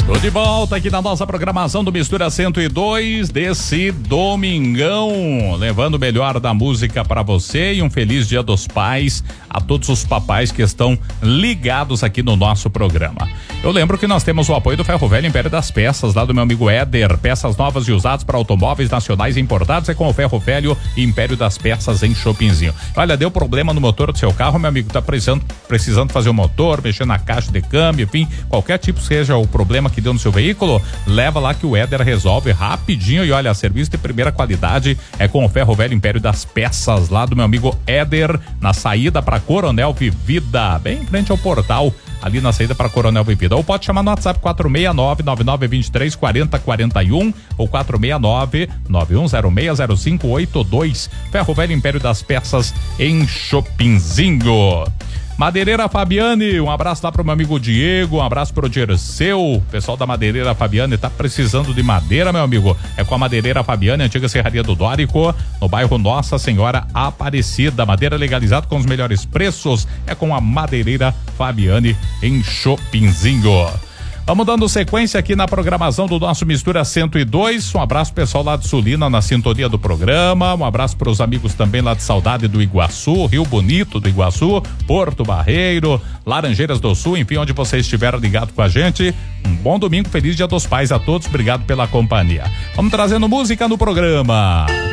Tô de volta aqui na nossa programação do Mistura 102 desse domingão, levando o melhor da música para você e um feliz Dia dos Pais a todos os papais que estão ligados aqui no nosso programa. Eu lembro que nós temos o apoio do Ferro Velho Império das Peças, lá do meu amigo Éder, peças novas e usadas para automóveis nacionais e importados, é com o Ferro Velho Império das Peças em Chopinzinho. Olha, deu problema no motor do seu carro, meu amigo, tá precisando fazer o motor, mexer na caixa de câmbio, enfim, qualquer tipo seja o problema que deu no seu veículo, leva lá que o Éder resolve rapidinho. E olha, serviço de primeira qualidade é com o Ferro Velho Império das Peças, lá do meu amigo Éder, na saída para Coronel Vivida, bem em frente ao portal, ali na saída para Coronel Vivida. Ou pode chamar no WhatsApp 469-9923-4041 ou 469-9106-0582. Ferro Velho Império das Peças em Chopinzinho. Madeireira Fabiane, um abraço lá pro meu amigo Diego, um abraço pro Dirceu, pessoal da Madeireira Fabiane tá precisando de madeira, meu amigo, é com a Madeireira Fabiane, antiga Serraria do Dórico, no bairro Nossa Senhora Aparecida, madeira legalizada com os melhores preços, é com a Madeireira Fabiane em Chopinzinho. Vamos dando sequência aqui na programação do nosso Mistura 102. Um abraço pessoal lá de Sulina na sintonia do programa. Um abraço para os amigos também lá de Saudade do Iguaçu, Rio Bonito do Iguaçu, Porto Barreiro, Laranjeiras do Sul, enfim, onde você estiver ligado com a gente. Um bom domingo, feliz Dia dos Pais a todos. Obrigado pela companhia. Vamos trazendo música no programa.